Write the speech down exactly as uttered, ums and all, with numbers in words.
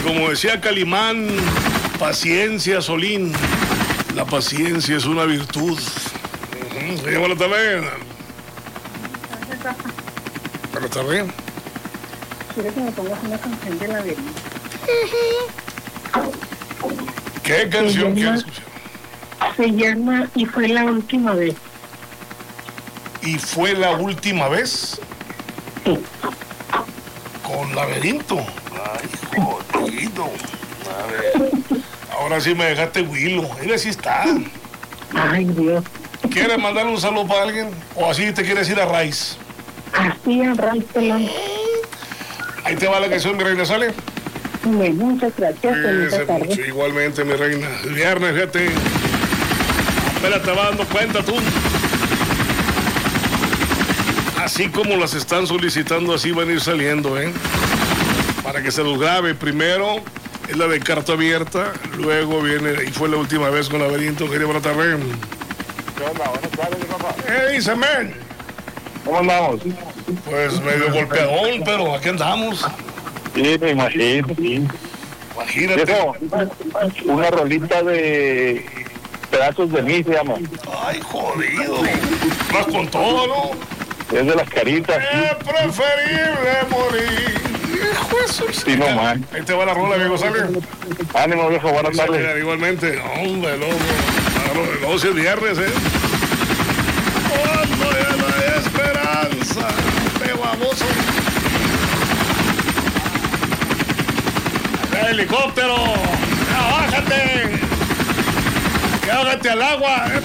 como decía Calimán, paciencia, Solín. La paciencia es una virtud. Uh-huh. Sí, buenas tardes. Buenas tardes. Quiero que me pongas una canción de La Verita. ¿Qué canción quieres escuchar? Se llama Y fue la última vez. ¿Y fue la última vez? Sí. Con Laberinto. Ay, jodido. A ver. Ahora sí me dejaste huilo. Mira, sí está. Ay, Dios. ¿Quieres mandarle un saludo para alguien? ¿O así te quieres ir a raíz? Así a raíz, pelón. Ahí te va la canción, mi reina, ¿sale? Bueno, muchas gracias. Cuídese mucho, igualmente, mi reina. El viernes, fíjate. Apenas te vas dando cuenta tú. Así como las están solicitando, así van a ir saliendo, ¿eh? Para que se los grabe. Primero es la de carta abierta, luego viene, y fue la última vez con Laberinto. Quería buena tarde. ¿Qué onda? Buenas tardes, papá. ¿Qué dice, man? ¿Cómo andamos? Pues medio golpeadón, pero aquí andamos. Sí, me imagino, sí. Imagínate. Viejo, una rolita de pedazos de mí se llama. Ay, jodido. Más con todo, ¿no? Es de las caritas. Es preferible morir. Hijo de su... Sí, no más. Ahí te va la rola, amigo, ¿sale? Ánimo, viejo, buenas tardes. Sale, igualmente. Hombre, loco. Claro, no se viernes, ¿eh? Cuando ya no hay esperanza, te baboso. ¡Helicóptero! ¡Ya bájate! ¡Ya bájate al agua!